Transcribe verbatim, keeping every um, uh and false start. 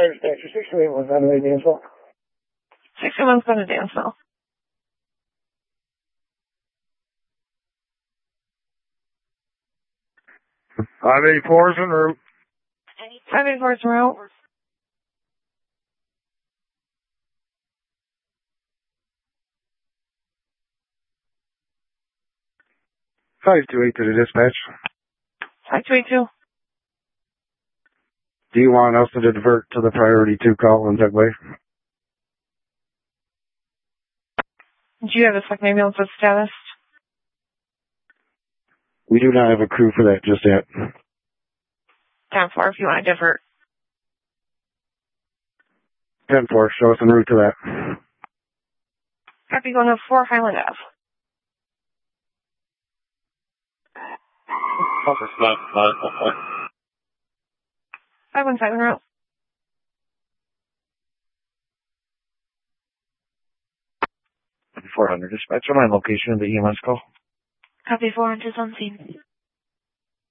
Fire Station, six two eight one, Saturday, Dansville. six two one, Saturday, Dansville. five eighty-four is en route. five eighty-four is en route. five two eight to the dispatch. five two eight two. Do you want us to divert to the priority two call in Dugway? Do you have a second ambulance with status? We do not have a crew for that just yet. ten four if you want to divert. ten four, show us en route to that. Copy, going to four Highland Ave. five one five en route. four hundred dispatch, on my location of the E M S call. Copy, four hundred is on scene.